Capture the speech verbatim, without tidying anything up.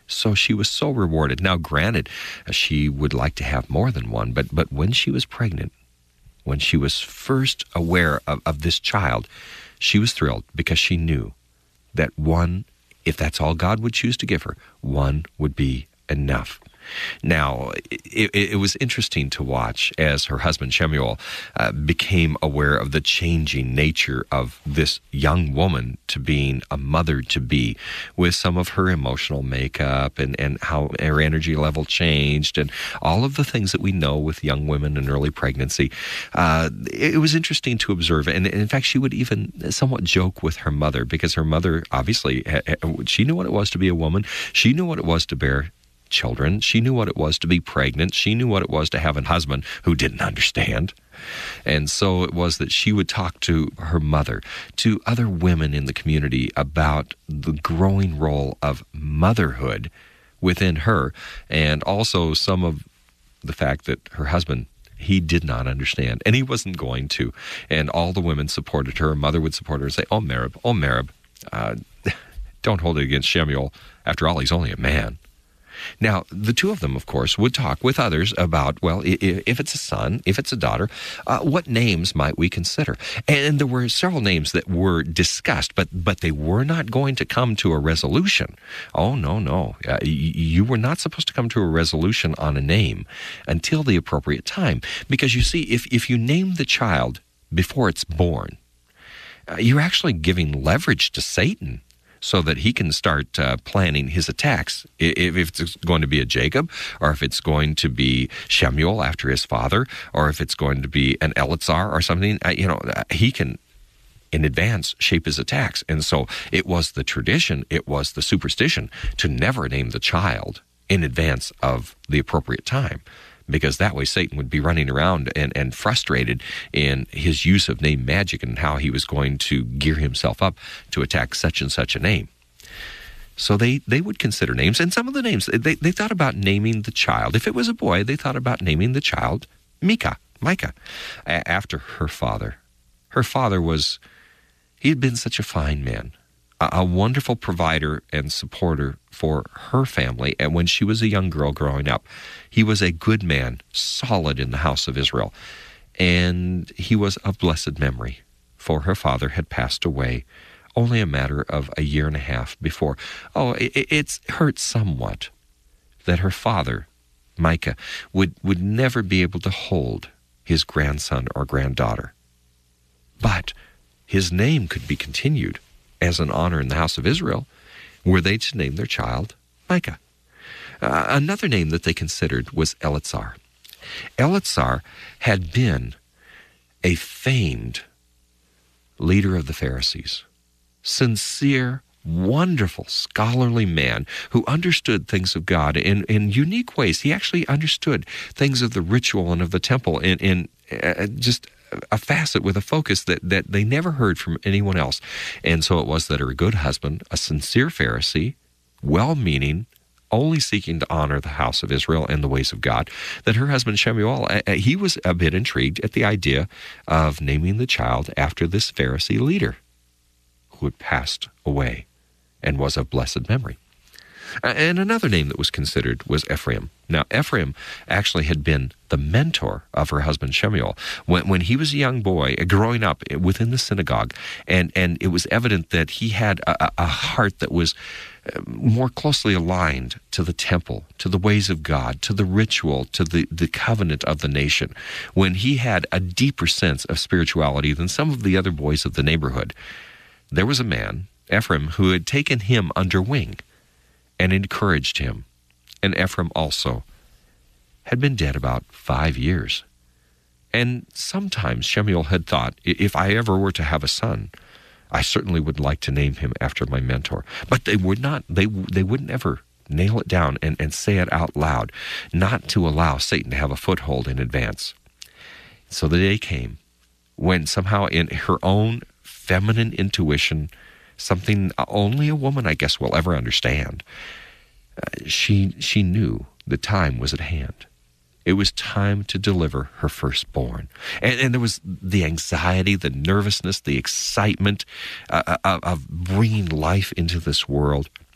So she was so rewarded. Now, granted, she would like to have more than one, but but when she was pregnant, when she was first aware of, of this child, she was thrilled because she knew that one, if that's all God would choose to give her, one would be enough. Now, it, it was interesting to watch as her husband, Shemuel, uh, became aware of the changing nature of this young woman to being a mother-to-be, with some of her emotional makeup and, and how her energy level changed and all of the things that we know with young women in early pregnancy. Uh, it was interesting to observe. And in fact, she would even somewhat joke with her mother, because her mother, obviously, she knew what it was to be a woman. She knew what it was to bear children. She knew what it was to be pregnant. She knew what it was to have a husband who didn't understand. And so it was that she would talk to her mother, to other women in the community, about the growing role of motherhood within her, and also some of the fact that her husband, he did not understand, and he wasn't going to. And all the women supported her. Her mother would support her and say, oh, Merib, oh, Merib, uh, don't hold it against Shemuel. After all, he's only a man. Now, the two of them, of course, would talk with others about, well, if it's a son, if it's a daughter, uh, what names might we consider? And there were several names that were discussed, but but they were not going to come to a resolution. Oh, no, no. Uh, you were not supposed to come to a resolution on a name until the appropriate time. Because you see, if, if you name the child before it's born, uh, you're actually giving leverage to Satan, so that he can start uh, planning his attacks. If, if it's going to be a Jacob, or if it's going to be Shemuel after his father, or if it's going to be an Eleazar or something, uh, you know, uh, he can, in advance, shape his attacks. And so it was the tradition, it was the superstition to never name the child in advance of the appropriate time, because that way Satan would be running around and, and frustrated in his use of name magic and how he was going to gear himself up to attack such and such a name. So they, they would consider names, and some of the names, they, they thought about naming the child. If it was a boy, they thought about naming the child Micah, Micah, after her father. Her father was, he had been such a fine man, a wonderful provider and supporter for her family. And when she was a young girl growing up, he was a good man, solid in the house of Israel. And he was of blessed memory, for her father had passed away only a matter of a year and a half before. Oh, it, it's hurt somewhat that her father, Micah, would, would never be able to hold his grandson or granddaughter. But his name could be continued as an honor in the house of Israel, were they to name their child Micah. Uh, another name that they considered was Eleazar. Eleazar had been a famed leader of the Pharisees, sincere, wonderful, scholarly man who understood things of God in, in unique ways. He actually understood things of the ritual and of the temple in, in uh, just a facet with a focus that, that they never heard from anyone else. And so it was that her good husband, a sincere Pharisee, well-meaning, only seeking to honor the house of Israel and the ways of God, that her husband Shemuel, he was a bit intrigued at the idea of naming the child after this Pharisee leader who had passed away and was of blessed memory. And another name that was considered was Ephraim. Now, Ephraim actually had been the mentor of her husband Shemuel when, when he was a young boy, growing up within the synagogue, and, and it was evident that he had a, a heart that was more closely aligned to the temple, to the ways of God, to the ritual, to the, the covenant of the nation, when he had a deeper sense of spirituality than some of the other boys of the neighborhood. There was a man, Ephraim, who had taken him under wing and encouraged him. And Ephraim also had been dead about five years. And sometimes Shemuel had thought, if I ever were to have a son, I certainly would like to name him after my mentor. But they would not, they they wouldn't ever nail it down and, and say it out loud, not to allow Satan to have a foothold in advance. So the day came when somehow in her own feminine intuition, something only a woman, I guess, will ever understand, uh, she she knew the time was at hand. It was time to deliver her firstborn. And, and there was the anxiety, the nervousness, the excitement uh, of, of bringing life into this world.